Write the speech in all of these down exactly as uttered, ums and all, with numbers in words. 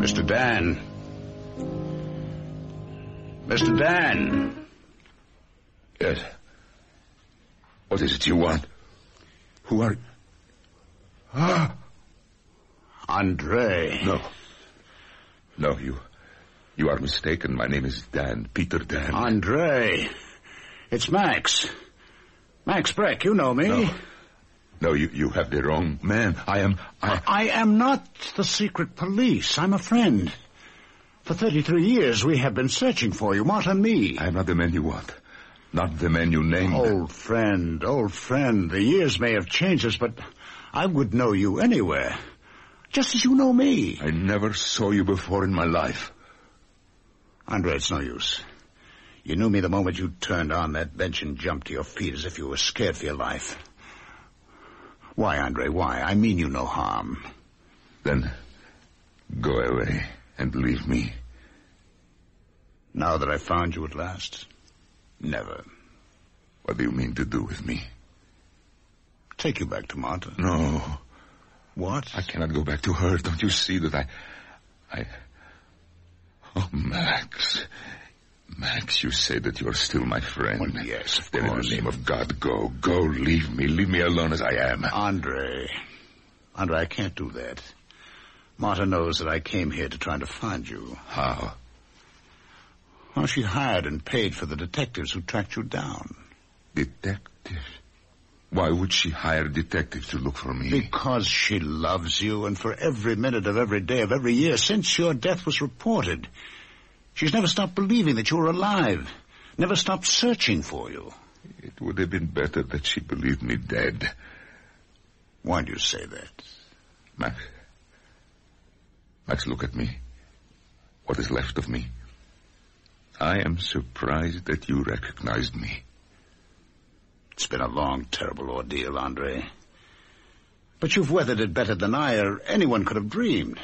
Mister Dan. Mister Dan. Yes. What is it you want? Who are you? Ah! Andre. No. No, you... You are mistaken. My name is Dan. Peter Dan. Andre. It's Max. Max Breck, you know me. No. No, you, you have the wrong man. I am... I... I am not the secret police. I'm a friend. For thirty-three years, we have been searching for you, Mott and me. I am not the man you want. Not the man you named. Old friend, old friend. The years may have changed us, but I would know you anywhere. Just as you know me. I never saw you before in my life. Andre, it's no use. You knew me the moment you turned on that bench and jumped to your feet as if you were scared for your life. Why, Andre, why? I mean you no harm. Then go away and leave me. Now that I found you at last? Never. What do you mean to do with me? Take you back to Marta. No. What? I cannot go back to her. Don't you see that I... I... Oh, Max. Max, you say that you're still my friend. Well, yes, of then course. in the name of God, go. Go, leave me. Leave me alone as I am. Andre. Andre, I can't do that. Marta knows that I came here to try to find you. How? Well, she hired and paid for the detectives who tracked you down. Detectives? Why would she hire detectives to look for me? Because she loves you, and for every minute of every day of every year since your death was reported, she's never stopped believing that you were alive, never stopped searching for you. It would have been better that she believed me dead. Why do you say that? Max. Max, look at me. What is left of me? I am surprised that you recognized me. It's been a long, terrible ordeal, Andre. But you've weathered it better than I or anyone could have dreamed.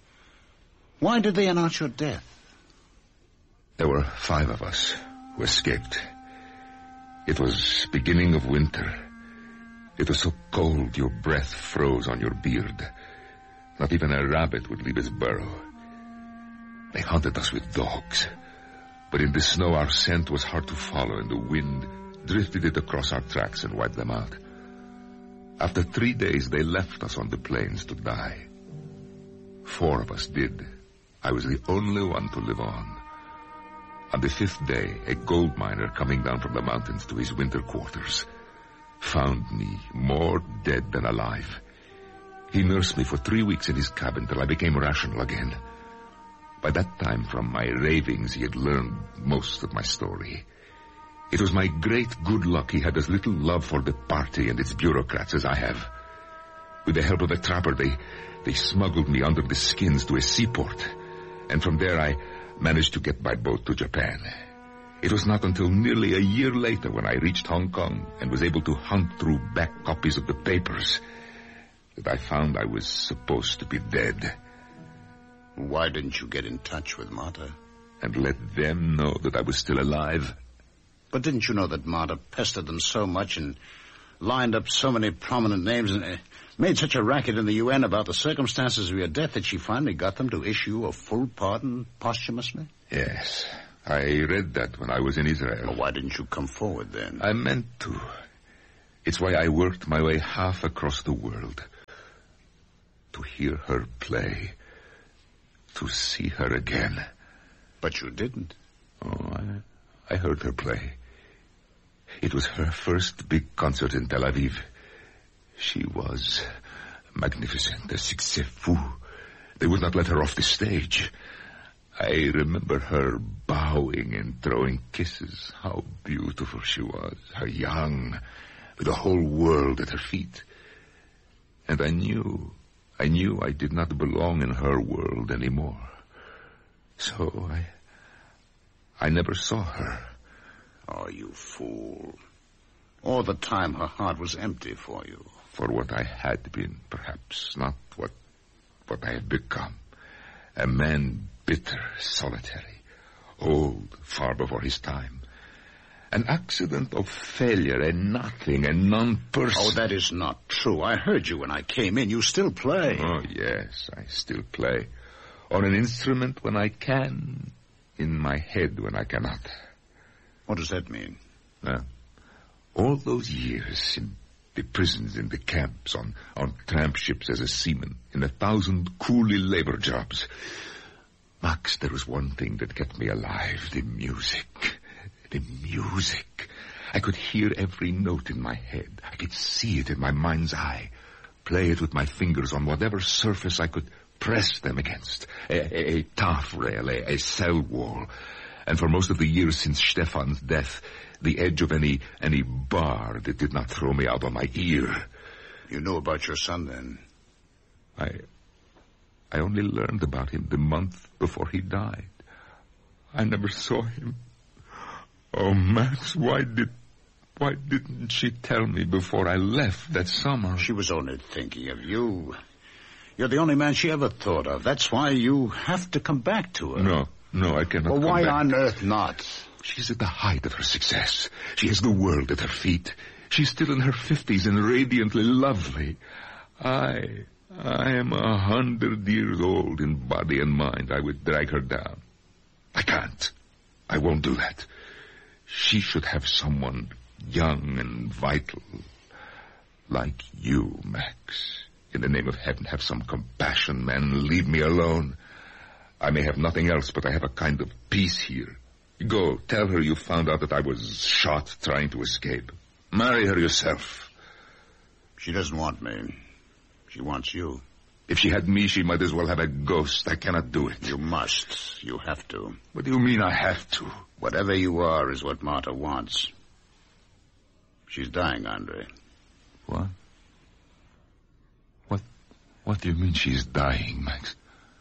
Why did they announce your death? There were five of us who escaped. It was beginning of winter. It was so cold your breath froze on your beard. Not even a rabbit would leave his burrow. They hunted us with dogs. But in the snow our scent was hard to follow, and the wind drifted it across our tracks and wiped them out. After three days, they left us on the plains to die. Four of us did. I was the only one to live on. On the fifth day, a gold miner coming down from the mountains to his winter quarters found me more dead than alive. He nursed me for three weeks in his cabin till I became rational again. By that time, from my ravings, he had learned most of my story. It was my great good luck he had as little love for the party and its bureaucrats as I have. With the help of a trapper, they, they smuggled me under the skins to a seaport, and from there I managed to get by boat to Japan. It was not until nearly a year later when I reached Hong Kong and was able to hunt through back copies of the papers that I found I was supposed to be dead. Why didn't you get in touch with Marta? And let them know that I was still alive? But didn't you know that Marta pestered them so much and lined up so many prominent names and uh, made such a racket in the U N about the circumstances of your death that she finally got them to issue a full pardon posthumously? Yes. I read that when I was in Israel. Well, why didn't you come forward then? I meant to. It's why I worked my way half across the world. To hear her play. To see her again. But you didn't. Oh, I, I heard her play. It was her first big concert in Tel Aviv. She was magnificent, a succès fou. They would not let her off the stage. I remember her bowing and throwing kisses. How beautiful she was. How young, with the whole world at her feet. And I knew, I knew I did not belong in her world anymore. So I, I never saw her. Oh, you fool. All the time her heart was empty for you. For what I had been, perhaps, not what, what I have become. A man bitter, solitary, old, far before his time. An accident of failure, a nothing, a non-person. Oh, that is not true. I heard you when I came in. You still play. Oh, yes, I still play. On an instrument when I can, in my head when I cannot. What does that mean? Uh, all those years in the prisons, in the camps, on, on tramp ships as a seaman, in a thousand coolie labor jobs. Max, there was one thing that kept me alive, the music. The music. I could hear every note in my head. I could see it in my mind's eye. Play it with my fingers on whatever surface I could press them against. A, a, a taffrail, a, a cell wall. And for most of the years since Stefan's death, the edge of any any bar that did not throw me out on my ear. You knew about your son then? I... I only learned about him the month before he died. I never saw him. Oh, Max, why did... Why didn't she tell me before I left that summer? She was only thinking of you. You're the only man she ever thought of. That's why you have to come back to her. No, no, I cannot Well, come why back. on earth not? She's at the height of her success. She has the world at her feet. She's still in her fifties and radiantly lovely. I... I am a hundred years old in body and mind. I would drag her down. I can't. I won't do that. She should have someone young and vital. Like you, Max. In the name of heaven, have some compassion, man. Leave me alone. I may have nothing else, but I have a kind of peace here. Go, tell her you found out that I was shot trying to escape. Marry her yourself. She doesn't want me. She wants you. If she had me, she might as well have a ghost. I cannot do it. You must. You have to. What do you mean I have to? Whatever you are is what Marta wants. She's dying, Andre. What? What? What do you mean she's dying, Max?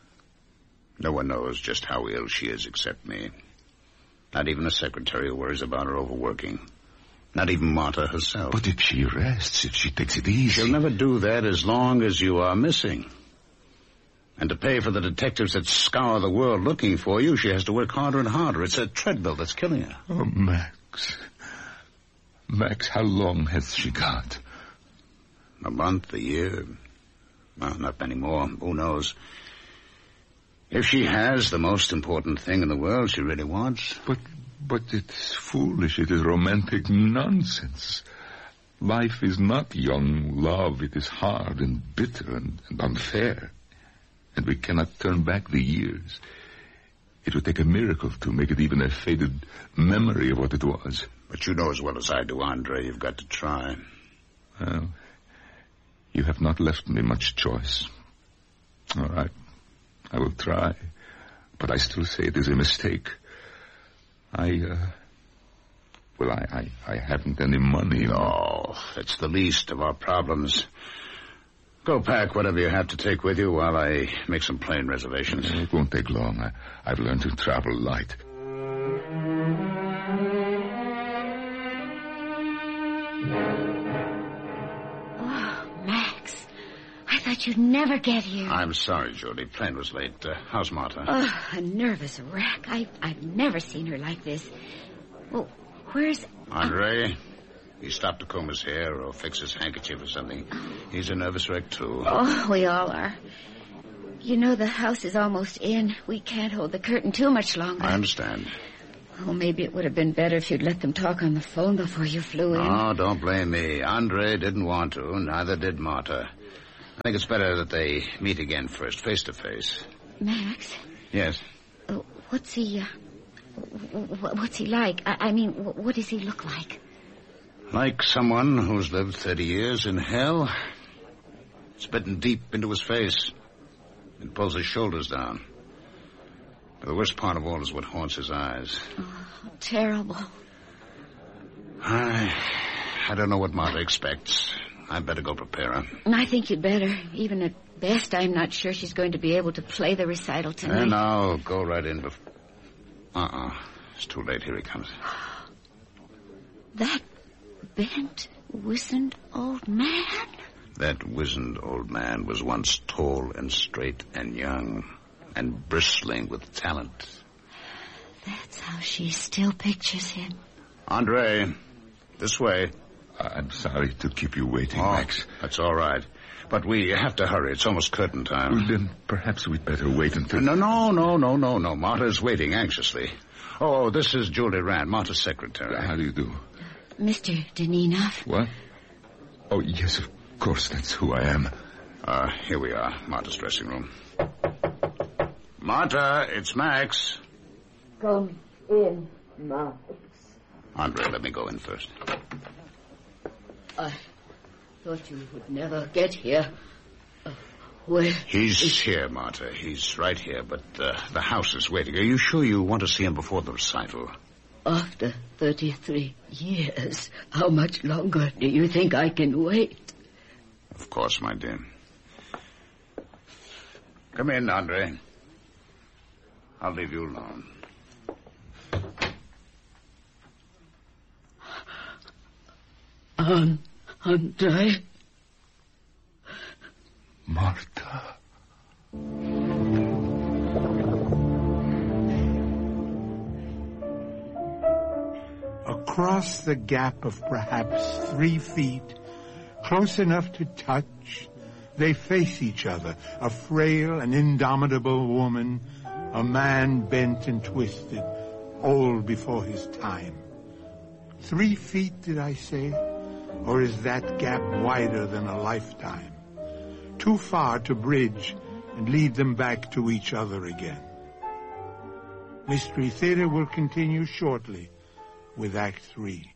No one knows just how ill she is except me. Not even a secretary who worries about her overworking. Not even Marta herself. But if she rests, if she takes it easy... She'll never do that as long as you are missing. And to pay for the detectives that scour the world looking for you, she has to work harder and harder. It's a treadmill that's killing her. Oh, Max. Max, how long has she got? A month, a year. Well, not many more. Who knows? If she has the most important thing in the world she really wants. But... But it's foolish. It is romantic nonsense. Life is not young love. It is hard and bitter and, and unfair. And we cannot turn back the years. It would take a miracle to make it even a faded memory of what it was. But you know as well as I do, Andre, you've got to try. Well, you have not left me much choice. All right. I will try. But I still say it is a mistake. I, uh, well, I, I, I haven't any money. No, it's the least of our problems. Go pack whatever you have to take with you while I make some plane reservations. It won't take long. I, I've learned to travel light. Oh, Max, I thought you'd never get here. I'm sorry, Jody. Plane was late. Uh, how's Marta? Oh, a nervous wreck. I, I've never seen her like this. Well, where's... Andre, he stopped to comb his hair or fix his handkerchief or something. He's a nervous wreck, too. Oh, we all are. You know, the house is almost in. We can't hold the curtain too much longer. I understand. Oh, maybe it would have been better if you'd let them talk on the phone before you flew in. Oh, don't blame me. Andre didn't want to. Neither did Marta. I think it's better that they meet again first, face to face. Max? Yes? Uh, what's he, uh, what's he like? I, I mean, what does he look like? Like someone who's lived thirty years in hell. Spitting deep into his face. And pulls his shoulders down. But the worst part of all is what haunts his eyes. Oh, terrible. I... I don't know what Marta expects. I'd better go prepare her. I think you'd better. Even at best, I'm not sure she's going to be able to play the recital tonight. And I'll go right in before... Uh-uh. It's too late. Here he comes. That bent, wizened old man? That wizened old man was once tall and straight and young and bristling with talent. That's how she still pictures him. Andre, this way. I'm sorry to keep you waiting, Oh, Max. that's all right. But we have to hurry. It's almost curtain time. Well, then perhaps we'd better wait until... No, no, no, no, no, no. Marta's waiting anxiously. Oh, this is Julie Rand, Marta's secretary. How do you do? Mister Deninoff? What? Oh, yes, of course, that's who I am. Uh, here we are, Marta's dressing room. Marta, it's Max. Come in, Max. Andre, let me go in first. I thought you would never get here. Uh, where? He's is... here, Marta. He's right here, but uh, the house is waiting. Are you sure you want to see him before the recital? After thirty-three years, how much longer do you think I can wait? Of course, my dear. Come in, Andre. I'll leave you alone. Um, Andre? Marta. Across the gap of perhaps three feet, close enough to touch, they face each other, a frail and indomitable woman, a man bent and twisted, old before his time. Three feet, did I say? Or is that gap wider than a lifetime? Too far to bridge and lead them back to each other again. Mystery Theater will continue shortly with Act Three.